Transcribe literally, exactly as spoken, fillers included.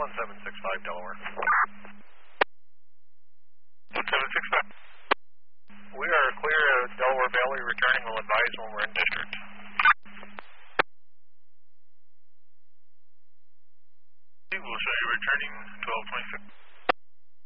one seven six five Delaware. one seven six five. We are clear of Delaware Valley. Returning will advise when we're in district. We'll show you returning twelve twenty-six.